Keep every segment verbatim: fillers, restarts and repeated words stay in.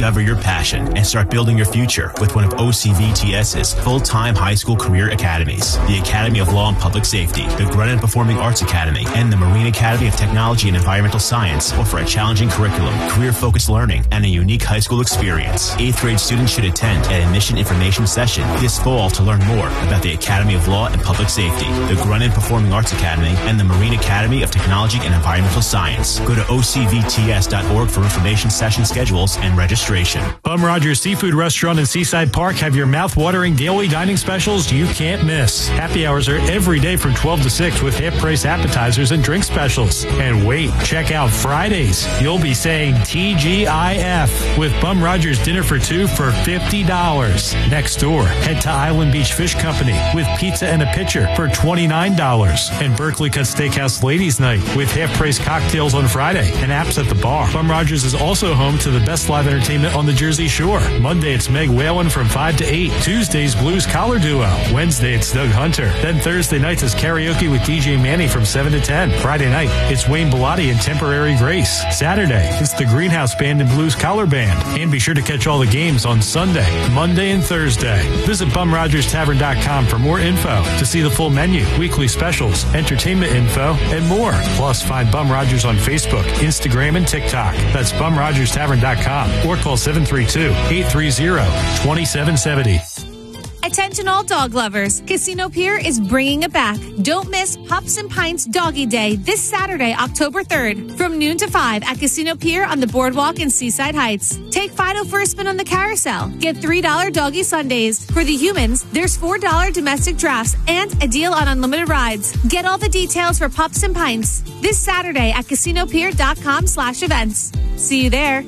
Discover your passion and start building your future with one of O C V T S's full-time high school career academies. The Academy of Law and Public Safety, the Grunin Performing Arts Academy, and the Marine Academy of Technology and Environmental Science offer a challenging curriculum, career-focused learning, and a unique high school experience. Eighth grade students should attend an admission information session this fall to learn more about the Academy of Law and Public Safety, the Grunin Performing Arts Academy, and the Marine Academy of Technology and Environmental Science. Go to O C V T S dot org for information, session schedules, and registration. Bum Rogers Seafood Restaurant in Seaside Park have your mouth-watering daily dining specials you can't miss. Happy hours are every day from twelve to six with half-price appetizers and drink specials. And wait, check out Fridays. You'll be saying T G I F with Bum Rogers dinner for two for fifty dollars. Next door, head to Island Beach Fish Company with pizza and a pitcher for twenty-nine dollars. And Berkeley Cut Steakhouse Ladies Night with half-price cocktails on Friday and apps at the bar. Bum Rogers is also home to the best live entertainment on the Jersey Shore. Monday, it's Meg Whalen from five to eight. Tuesday's Blues Collar Duo. Wednesday, it's Doug Hunter. Then Thursday nights is karaoke with D J Manny from seven to ten. Friday night, it's Wayne Bellotti and Temporary Grace. Saturday, it's the Greenhouse Band and Blues Collar Band. And be sure to catch all the games on Sunday, Monday, and Thursday. Visit bum rogers tavern dot com for more info to see the full menu, weekly specials, entertainment info, and more. Plus, find Bum Rogers on Facebook, Instagram, and TikTok. That's bum rogers tavern dot com or call seven three two, eight three zero, two seven seven zero. Attention all dog lovers. Casino Pier is bringing it back. Don't miss Pups and Pints Doggy Day this Saturday, October third, from noon to five at Casino Pier on the Boardwalk in Seaside Heights. Take Fido for a spin on the carousel. Get three dollars doggy Sundays. For the humans, there's four dollars domestic drafts and a deal on unlimited rides. Get all the details for Pups and Pints this Saturday at casino pier dot com slash events. See you there.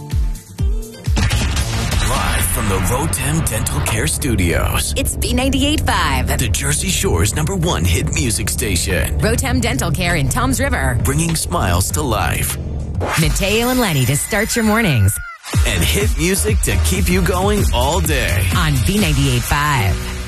Live from the Rotem Dental Care Studios. It's B ninety-eight point five. The Jersey Shore's number one hit music station. Rotem Dental Care in Toms River. Bringing smiles to life. Mateo and Lenny to start your mornings. And hit music to keep you going all day. On B ninety-eight point five.